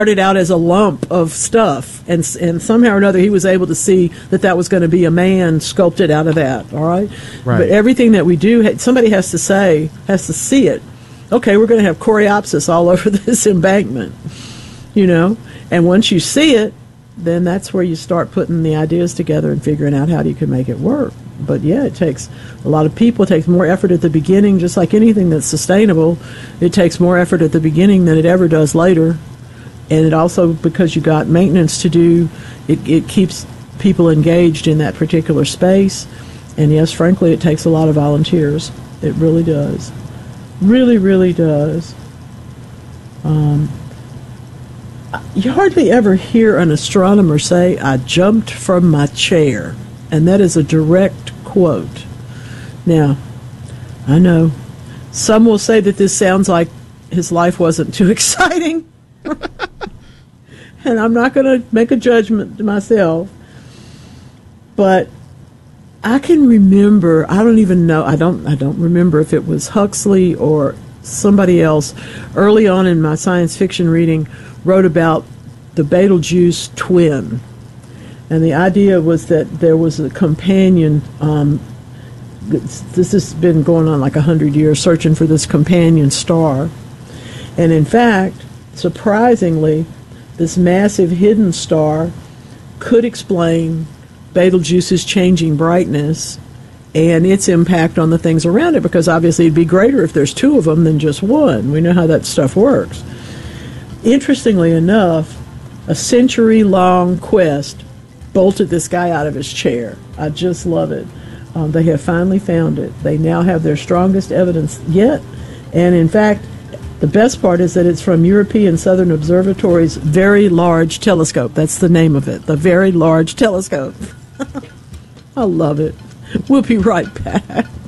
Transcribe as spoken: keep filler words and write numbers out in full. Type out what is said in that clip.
started out as a lump of stuff, and and somehow or another he was able to see that that was going to be a man sculpted out of that. All right? Right. But everything that we do, somebody has to say, has to see it. Okay, we're going to have coreopsis all over this embankment, you know. And once you see it, then that's where you start putting the ideas together and figuring out how you can make it work. But yeah, it takes a lot of people. It takes more effort at the beginning, just like anything that's sustainable. It takes more effort at the beginning than it ever does later. And it also, because you got maintenance to do, it, it keeps people engaged in that particular space. And yes, frankly, it takes a lot of volunteers. It really does. Really, really does. Um, you hardly ever hear an astronomer say, "I jumped from my chair." And that is a direct quote. Now, I know some will say that this sounds like his life wasn't too exciting. And I'm not going to make a judgment to myself. But I can remember, I don't even know, I don't I don't remember if it was Huxley or somebody else early on in my science fiction reading wrote about the Betelgeuse twin. And the idea was that there was a companion, um, this has been going on like a hundred years, searching for this companion star. And in fact, surprisingly, this massive hidden star could explain Betelgeuse's changing brightness and its impact on the things around it, because obviously it'd be greater if there's two of them than just one. We know how that stuff works. Interestingly enough, a century-long quest bolted this guy out of his chair. I just love it. Um, they have finally found it. They now have their strongest evidence yet. And in fact, the best part is that it's from European Southern Observatory's Very Large Telescope. That's the name of it, the Very Large Telescope. I love it. We'll be right back.